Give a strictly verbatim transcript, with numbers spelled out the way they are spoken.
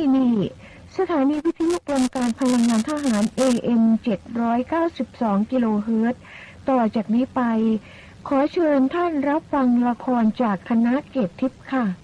ที่นี่สถานีวิทยุกรมการพลังงานทหาร เอ เอ็ม เจ็ดร้อยเก้าสิบสอง กิโลเฮิรตซ์ต่อจากนี้ไปขอเชิญท่านรับฟังละครจากคณะเกตทิพย์ค่ะ